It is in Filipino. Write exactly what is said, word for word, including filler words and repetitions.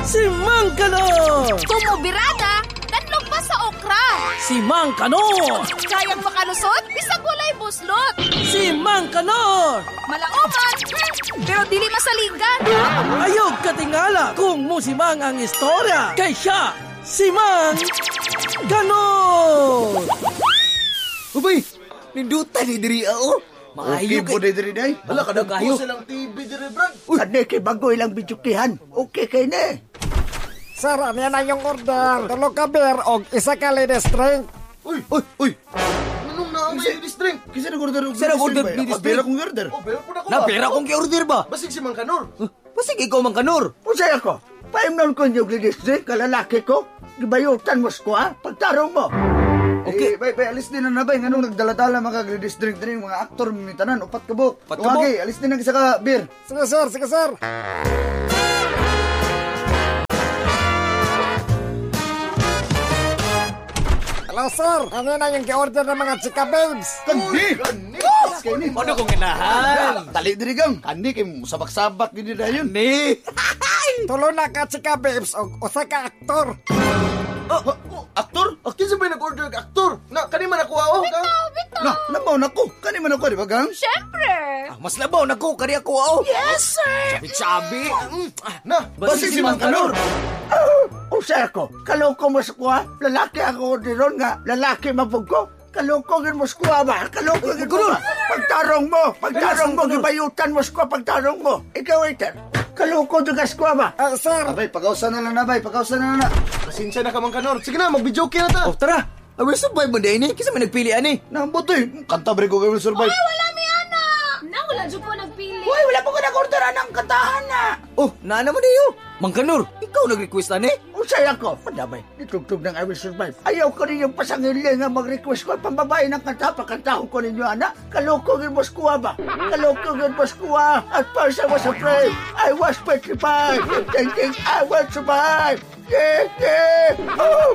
Si Mang Kanor! Tumubirada, danlog pa sa okra. Si Mang Kanor! Kayang makalusot, bisag walay buslot. Si Mang Kanor! Malaoman, hmm, pero dili masaligan. Ayog katingala kung musimang ang istorya. Kay siya, si Mang Kanor! Ubay, nindutan ni diri ako. Okay po na diri day. Hala, kadang po silang T V diri, Brad. Kani kay bago ilang bidyukihan. Okay kay ne. Sir, ano yan na yung order? Tulog ka beer o isa ka ladies drink. Uy, uy, uy. Anong na ang may drink? Kisa nag-order og Kisa nag-order ng ladies drink? Pera kong order. Oh, pera po na ko. Na, pera kong ki-order ba? Basig si Mang Kanor. Basig ikaw, Mang Kanor. Usay ako. Paimnon ko yung district kalalaki ko. Gibayutan mo ko ha. Pagtarong mo. Okay, bay, bay, alis din na nabay. Anong nagdaladala mga ladies drink din mga aktor minitanan. Upat kabok. Upat kabok. Okay, alis din ang isa ka beer. Sige sir, sige sir. Hello sir, ano na yung ki-order ng mga chika babes? Kandi! Kandi! Kandi! Ano kong inahan? Tali diri gang. Kandi kay sabak-sabak din na yun. Ni. Tulo na ka chika babes o usa ka aktor. Oh, oh, aktor? Akin sa ba nag-order ka aktor? Na, kani man ako ako? Bitaw, bitaw. Na, nabaw na ko. Kani man ako, di ba gang? Siyempre. Ah, mas labaw na ko, kari ako ako. Yes, sir. Sabi-sabi. Mm, ah, Na, basig si Mang Kanor. Uh, usay ako. Kaloko mo ko ha. Lalaki ako diron nga. Lalaki mapog ko. Kaloko gin mo ko ba? Kaloko gin mo ba? Pagtarong mo. Pagtarong mo. Gibayutan mo ko pagtarong mo. Ikaw waiter. Kaloko dugas ko ba? Ah, sir. Abay, pagkausan na lang na, bay. Pagkausan na lang na. Pasensya na ka, Mang Kanor. Sige na, mag-video na ta. Oh, tara. Away, survive mo din eh. Kisa may nagpili ani. Nambotoy. Kanta ba ko gawin survive? Ay, wala mi ana. Na, wala dyan po nagpili. Uy, wala po ko nag-orderan ng kantahan na. Oh, naana mo niyo. Mang Kanor, ikaw nag-request ani. Usay ako. Madamay. Nitugtog ng I Will Survive. Ayaw ko rin yung pasangili nga mag-request ko. Pambabae ng kanta. Pakantahon ko ninyo, anak. Kaloko gin mo ko ba? Kaloko gin mo ko. At first I was afraid. I was petrified. Thinking I will survive. Yeah, yeah. Oh!